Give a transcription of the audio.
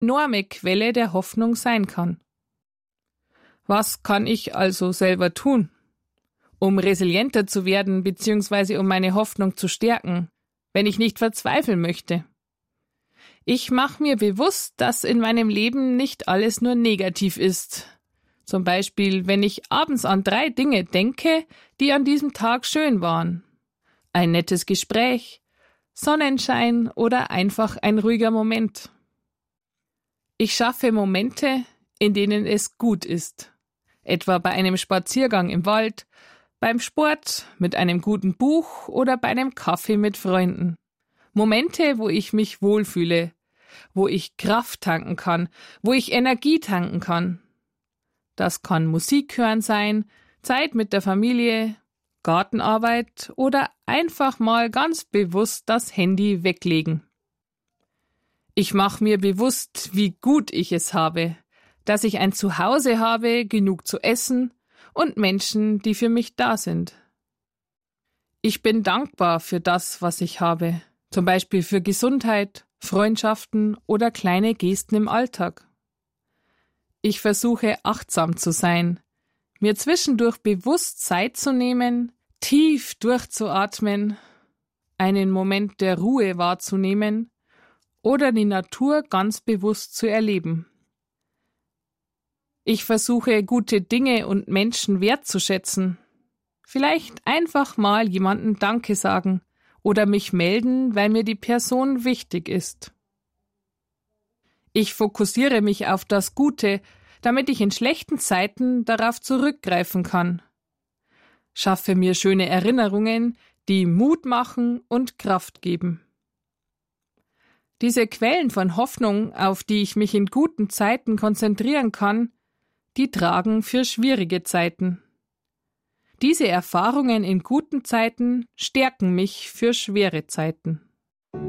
enorme Quelle der Hoffnung sein kann. Was kann ich also selber tun, um resilienter zu werden bzw. um meine Hoffnung zu stärken, wenn ich nicht verzweifeln möchte? Ich mache mir bewusst, dass in meinem Leben nicht alles nur negativ ist. Zum Beispiel, wenn ich abends an 3 Dinge denke, die an diesem Tag schön waren. Ein nettes Gespräch, Sonnenschein oder einfach ein ruhiger Moment. Ich schaffe Momente, in denen es gut ist. Etwa bei einem Spaziergang im Wald, beim Sport, mit einem guten Buch oder bei einem Kaffee mit Freunden. Momente, wo ich mich wohlfühle, wo ich Kraft tanken kann, wo ich Energie tanken kann. Das kann Musik hören sein, Zeit mit der Familie, Gartenarbeit oder einfach mal ganz bewusst das Handy weglegen. Ich mache mir bewusst, wie gut ich es habe, dass ich ein Zuhause habe, genug zu essen und Menschen, die für mich da sind. Ich bin dankbar für das, was ich habe, zum Beispiel für Gesundheit, Freundschaften oder kleine Gesten im Alltag. Ich versuche achtsam zu sein, mir zwischendurch bewusst Zeit zu nehmen, tief durchzuatmen, einen Moment der Ruhe wahrzunehmen oder die Natur ganz bewusst zu erleben. Ich versuche, gute Dinge und Menschen wertzuschätzen. Vielleicht einfach mal jemandem Danke sagen oder mich melden, weil mir die Person wichtig ist. Ich fokussiere mich auf das Gute, damit ich in schlechten Zeiten darauf zurückgreifen kann. Schaffe mir schöne Erinnerungen, die Mut machen und Kraft geben. Diese Quellen von Hoffnung, auf die ich mich in guten Zeiten konzentrieren kann, die tragen für schwierige Zeiten. Diese Erfahrungen in guten Zeiten stärken mich für schwere Zeiten.